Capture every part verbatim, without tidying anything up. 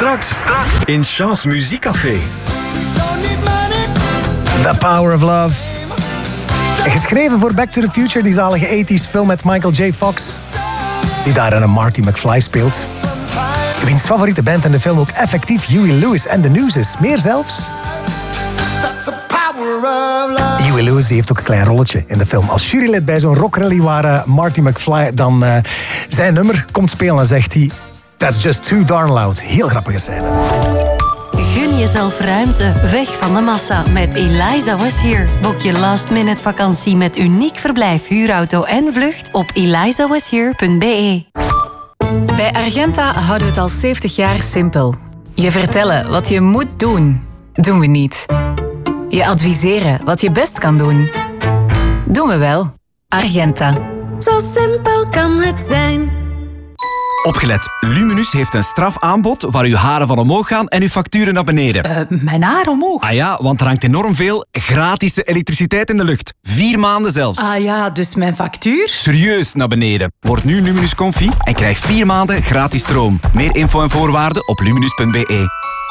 Straks in Chance Muziekcafé. The Power of Love. Geschreven voor Back to the Future, die zalige eighties film met Michael J. Fox, die daarin een Marty McFly speelt. Wiens favoriete band in de film ook effectief Huey Lewis en The News is. Meer zelfs. Huey Lewis heeft ook een klein rolletje in de film. Als jurylid bij zo'n rockrally waar uh, Marty McFly dan uh, zijn nummer komt spelen en zegt hij... That's just too darn loud. Heel grappige scène. Gun jezelf ruimte, weg van de massa met Eliza Was Here. Boek je last minute vakantie met uniek verblijf, huurauto en vlucht op eliza was here punt b e. Bij Argenta houden we het al zeventig jaar simpel. Je vertellen wat je moet doen, doen we niet. Je adviseren wat je best kan doen, doen we wel. Argenta. Zo simpel kan het zijn. Opgelet, Luminus heeft een strafaanbod waar uw haren van omhoog gaan en uw facturen naar beneden. Uh, mijn haar omhoog? Ah ja, want er hangt enorm veel gratis elektriciteit in de lucht. Vier maanden zelfs. Ah ja, dus mijn factuur? Serieus naar beneden. Word nu Luminus Comfy en krijg vier maanden gratis stroom. Meer info en voorwaarden op luminus punt b e.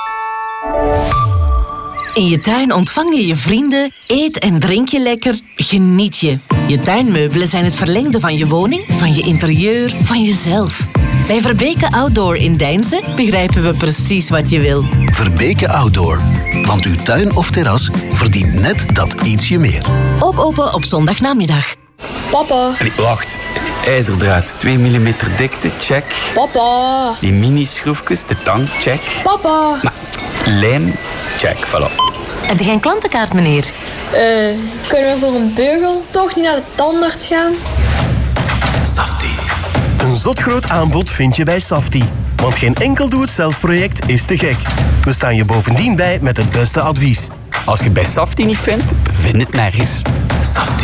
In je tuin ontvang je je vrienden, eet en drink je lekker, geniet je. Je tuinmeubelen zijn het verlengde van je woning, van je interieur, van jezelf. Bij Verbeke Outdoor in Deinze begrijpen we precies wat je wil. Verbeke Outdoor, want uw tuin of terras verdient net dat ietsje meer. Ook open op zondagnamiddag. Papa. Allee, wacht. IJzerdraad, twee millimeter dikte, check. Papa. Die mini-schroefjes, de tang, check. Papa. Maar, lijm, check, voilà. Heb je geen klantenkaart, meneer? Eh, uh, kunnen we voor een beugel toch niet naar de tandarts gaan? Safti. Een zotgroot aanbod vind je bij Safti. Want geen enkel doe-het-zelf-project is te gek. We staan je bovendien bij met het beste advies. Als je het bij Safti niet vindt, vind het nergens. Safti.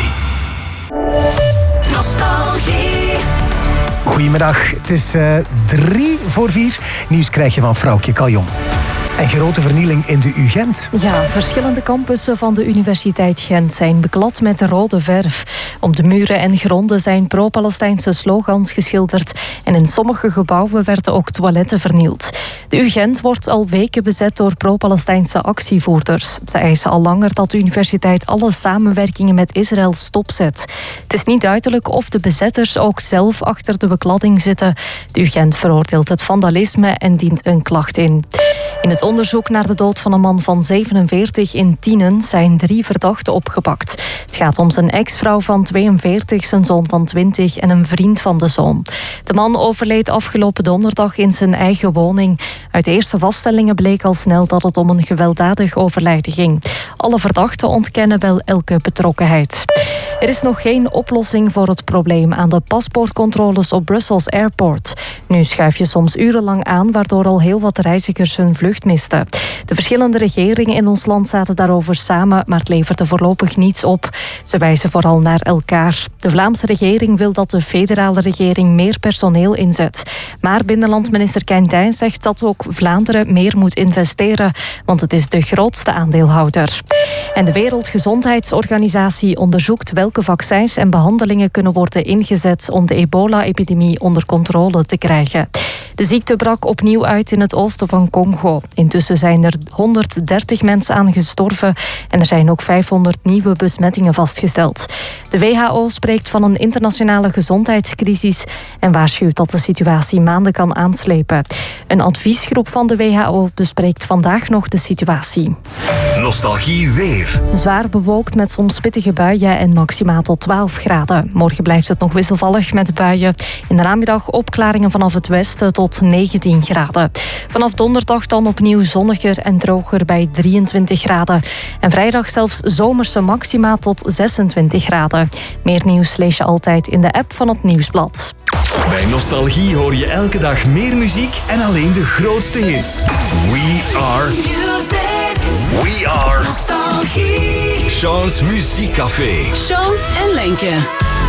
Nostalgie. Goedemiddag, het is uh, drie voor vier. Nieuws krijg je van Vrouwtje Kaljon. En grote vernieling in de U Gent. Ja, verschillende campussen van de Universiteit Gent zijn beklad met rode verf. Op de muren en gronden zijn pro-Palestijnse slogans geschilderd. En in sommige gebouwen werden ook toiletten vernield. De U Gent wordt al weken bezet door pro-Palestijnse actievoerders. Ze eisen al langer dat de universiteit alle samenwerkingen met Israël stopzet. Het is niet duidelijk of de bezetters ook zelf achter de bekladding zitten. De U Gent veroordeelt het vandalisme en dient een klacht in. In het onderzoek naar de dood van een man van zevenenveertig in Tienen zijn drie verdachten opgepakt. Het gaat om zijn ex-vrouw van tweeënveertig, zijn zoon van twintig en een vriend van de zoon. De man overleed afgelopen donderdag in zijn eigen woning. Uit eerste vaststellingen bleek al snel dat het om een gewelddadig overlijden ging. Alle verdachten ontkennen wel elke betrokkenheid. Er is nog geen oplossing voor het probleem aan de paspoortcontroles op Brussels Airport. Nu schuif je soms urenlang aan, waardoor al heel wat reizigers hun vlucht misten. De verschillende regeringen in ons land zaten daarover samen, maar het leverde voorlopig niets op. Ze wijzen vooral naar elkaar. De Vlaamse regering wil dat de federale regering meer personeel inzet. Maar binnenlandminister Quintijn zegt dat ook Vlaanderen meer moet investeren, want het is de grootste aandeelhouder. En de Wereldgezondheidsorganisatie onderzoekt welke vaccins en behandelingen kunnen worden ingezet om de ebola-epidemie onder controle te krijgen. De ziekte brak opnieuw uit in het oosten van Congo. Intussen zijn er honderddertig mensen aan gestorven en er zijn ook vijfhonderd nieuwe besmettingen vastgesteld. De W H O spreekt van een internationale gezondheidscrisis en waarschuwt dat de situatie maanden kan aanslepen. Een adviesgroep van de W H O bespreekt vandaag nog de situatie. Nostalgie weer. Zwaar bewolkt met soms pittige buien en maximaal tot twaalf graden. Morgen blijft het nog wisselvallig met buien. In de namiddag opklaringen vanaf het westen tot negentien graden. Vanaf donderdag dan opnieuw zonniger en droger bij drieëntwintig graden. En vrijdag zelfs zomerse maxima tot zesentwintig graden. Meer nieuws lees je altijd in de app van het Nieuwsblad. Bij Nostalgie hoor je elke dag meer muziek en alleen de grootste hits. We are music. We are Nostalgie. Chance Muziekcafé. Sean en Lenke.